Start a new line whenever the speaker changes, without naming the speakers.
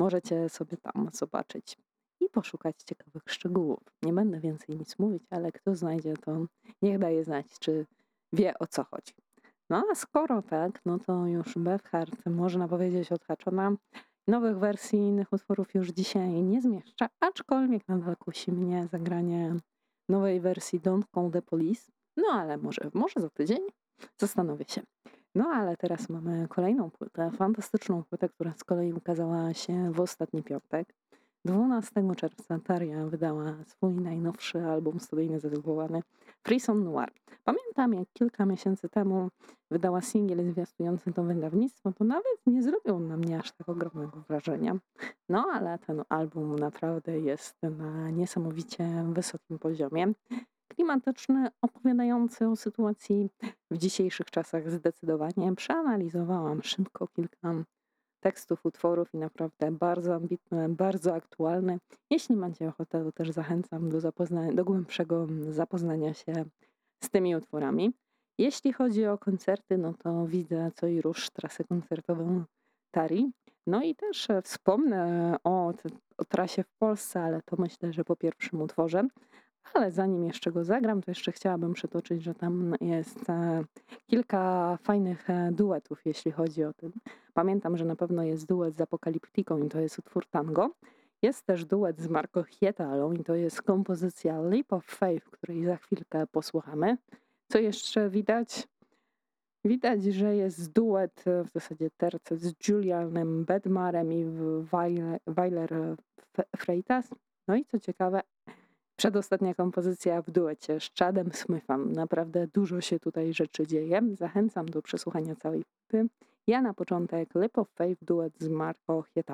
Możecie sobie tam zobaczyć i poszukać ciekawych szczegółów. Nie będę więcej nic mówić, ale kto znajdzie, to niech daje znać, czy wie, o co chodzi. No a skoro tak, no to już Beefheart, można powiedzieć, odhaczona. Nowych wersji innych utworów już dzisiaj nie zmieszcza, aczkolwiek nadal kusi mnie zagranie nowej wersji Don't Call the Police. No ale może za tydzień? Zastanowię się. No ale teraz mamy kolejną płytę, fantastyczną płytę, która z kolei ukazała się w ostatni piątek. 12 czerwca Taria wydała swój najnowszy album studyjny zatytułowany Frisson Noir. Pamiętam, jak kilka miesięcy temu wydała singiel zwiastujący to wydawnictwo, to nawet nie zrobił na mnie aż tak ogromnego wrażenia. No ale ten album naprawdę jest na niesamowicie wysokim poziomie. Klimatyczny, opowiadający o sytuacji w dzisiejszych czasach zdecydowanie. Przeanalizowałam szybko kilka tekstów, utworów i naprawdę bardzo ambitny, bardzo aktualny. Jeśli macie ochotę, to też zachęcam do głębszego zapoznania się z tymi utworami. Jeśli chodzi o koncerty, no to widzę co i rusz trasę koncertową Tari. No i też wspomnę o trasie w Polsce, ale to myślę, że po pierwszym utworze. Ale zanim jeszcze go zagram, to jeszcze chciałabym przytoczyć, że tam jest kilka fajnych duetów, jeśli chodzi o tym. Pamiętam, że na pewno jest duet z Apokaliptiką i to jest utwór Tango. Jest też duet z Marco Hietalą i to jest kompozycja Leap of Faith, której za chwilkę posłuchamy. Co jeszcze widać? Widać, że jest duet, w zasadzie tercet z Julianem Bedmarem i Weiler Freitas. No i co ciekawe, przedostatnia kompozycja w duecie z Chadem Smithem. Naprawdę dużo się tutaj rzeczy dzieje. Zachęcam do przesłuchania całej płyty. Ja na początek Leap of Faith duet z Marco Hietalą.